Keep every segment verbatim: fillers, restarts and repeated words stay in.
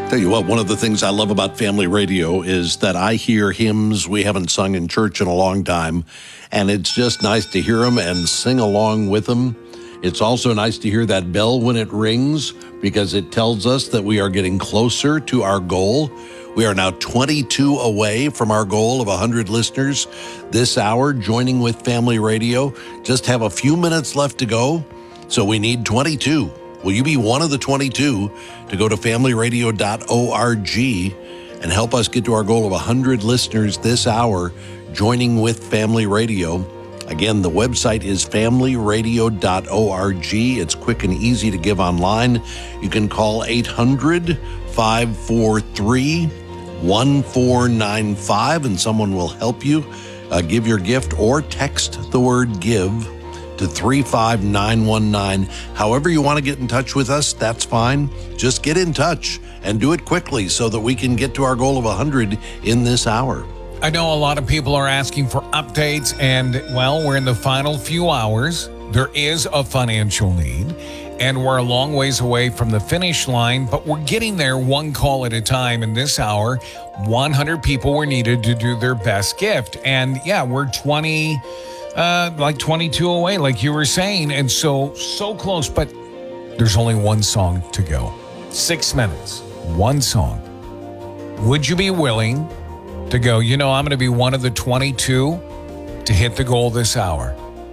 Tell you what, one of the things I love about family radio is that I hear hymns we haven't sung in church in a long time, and it's just nice to hear them and sing along with them. It's also nice to hear that bell when it rings, because it tells us that we are getting closer to our goal. We are now twenty-two away from our goal of one hundred listeners this hour joining with Family Radio. Just have a few minutes left to go, so we need twenty-two. Will you be one of the twenty-two to go to family radio dot org and help us get to our goal of one hundred listeners this hour joining with Family Radio? Again, the website is family radio dot org. It's quick and easy to give online. You can call eight hundred, five four three, one four nine five and someone will help you uh, give your gift, or text the word give to three five nine one nine. However you want to get in touch with us, that's fine. Just get in touch and do it quickly so that we can get to our goal of one hundred in this hour. I know a lot of people are asking for updates, and, well, we're in the final few hours. There is a financial need, and we're a long ways away from the finish line, but we're getting there one call at a time. In this hour, one hundred people were needed to do their best gift. And, yeah, we're twenty... Uh, like twenty-two away, like you were saying. And so, so close, but there's only one song to go. Six minutes, one song. Would you be willing to go, you know, I'm going to be one of the twenty-two to hit the goal this hour?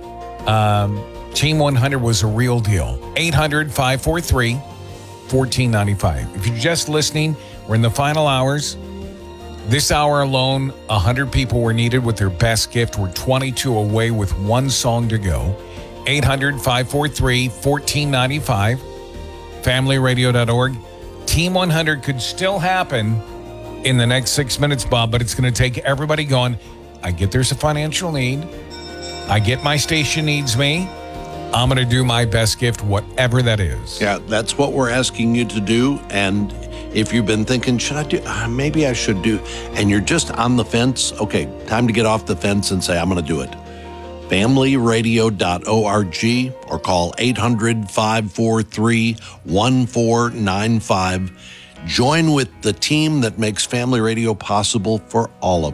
Um, Team one hundred was a real deal. eight hundred, five four three, one four nine five. If you're just listening, we're in the final hours. This hour alone, one hundred people were needed with their best gift. We're twenty-two away with one song to go. eight hundred, five four three, one four nine five. family radio dot org. Team one hundred could still happen in the next six minutes, Bob, but it's going to take everybody going, I get there's a financial need. I get my station needs me. I'm going to do my best gift, whatever that is. Yeah, that's what we're asking you to do. And if you've been thinking, should I do, uh, maybe I should do, and you're just on the fence, okay, time to get off the fence and say, I'm going to do it. family radio dot org or call eight hundred, five four three, one four nine five. Join with the team that makes Family Radio possible for all of us.